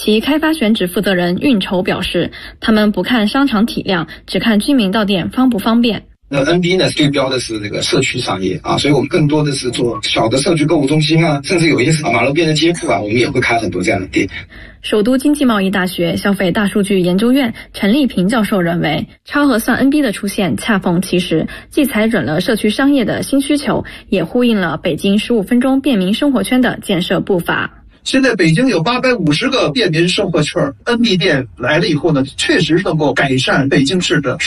其开发选址负责人运筹表示，他们不看商场体量，只看居民到店方不方便。 那 NB 呢对标的是这个社区商业啊，所以我们更多的是做小的社区购物中心啊，甚至有一些马路边的街铺啊，我们也会开很多这样的店。 首都经济贸易大学消费大数据研究院陈立平教授认为，超核算 NB 的出现恰逢其时，既踩准了社区商业的新需求，也呼应了北京15分钟便民生活圈的建设步伐。 现在北京有850个便民生活圈 ，NB 店来了以后呢，确实能够改善北京市的